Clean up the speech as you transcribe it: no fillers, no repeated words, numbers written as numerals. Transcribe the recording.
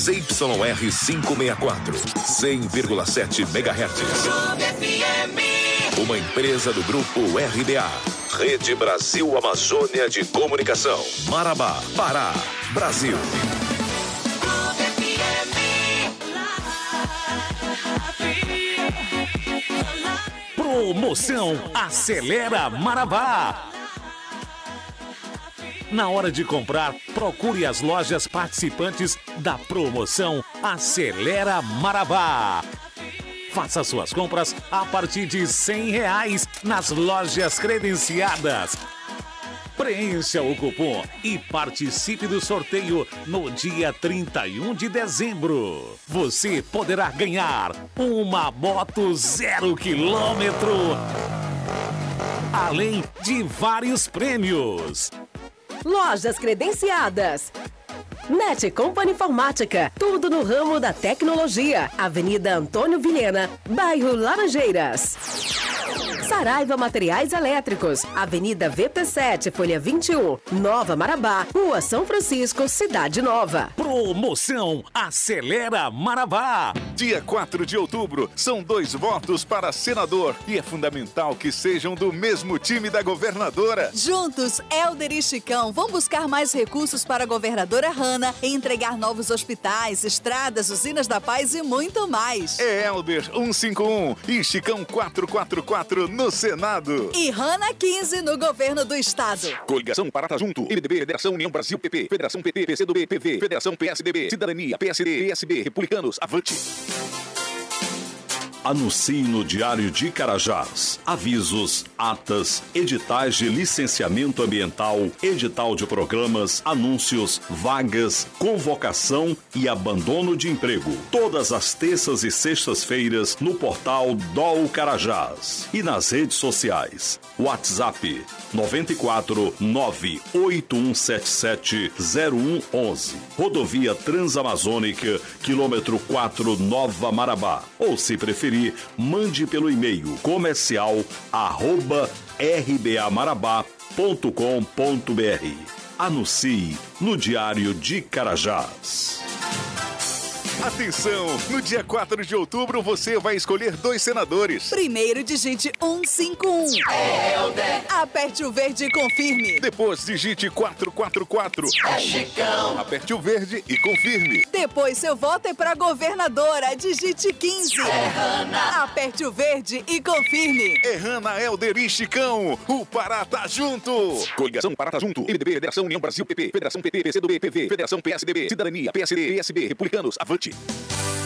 ZYR 564, 100,7 MHz. Uma empresa do Grupo RBA. Rede Brasil Amazônia de Comunicação. Marabá, Pará, Brasil. Promoção Acelera Marabá. Na hora de comprar, procure as lojas participantes da promoção Acelera Marabá. Faça suas compras a partir de R$100 nas lojas credenciadas. Preencha o cupom e participe do sorteio no dia 31 de dezembro. Você poderá ganhar uma moto 0 km, além de vários prêmios. Lojas credenciadas. Net Company Informática, tudo no ramo da tecnologia. Avenida Antônio Vilhena, bairro Laranjeiras. Saraiva Materiais Elétricos, Avenida VP7, Folha 21, Nova Marabá, Rua São Francisco, Cidade Nova. Promoção Acelera Marabá. Dia 4 de outubro, são 2 votos para senador e é fundamental que sejam do mesmo time da governadora. Juntos, Helder e Chicão vão buscar mais recursos para a governadora Hanna e entregar novos hospitais, estradas, usinas da paz e muito mais. É Helder 151 e Chicão 444 no Senado. E Hanna 15 no governo do estado. Coligação Parata Junto, MDB, Federação União Brasil PP, Federação PT, PCdoB, PV, Federação PSDB, Cidadania, PSD, PSB, Republicanos, Avante. Anuncie no Diário de Carajás. Avisos, atas, editais de licenciamento ambiental, edital de programas, anúncios, vagas, convocação e abandono de emprego. Todas as terças e sextas-feiras no portal DOL Carajás e nas redes sociais. WhatsApp 94 98177 0111. Rodovia Transamazônica, quilômetro 4, Nova Marabá. Ou, se preferir, mande pelo e-mail comercial@rbamarabá.com.br. Anuncie no Diário de Carajás. Atenção! No dia 4 de outubro, você vai escolher 2 senadores. Primeiro digite 151. É Helder. Aperte o verde e confirme. Depois digite 444. É Chicão. Aperte o verde e confirme. Depois seu voto é para governadora. Digite 15. É Hanna. Aperte o verde e confirme. É Hanna, Helder e Chicão. O Pará tá junto. Coligação Pará tá junto. MDB, Federação União Brasil PP, Federação PT, PCdoB, PV, Federação PSDB, Cidadania, PSD, PSB, Republicanos, Avante.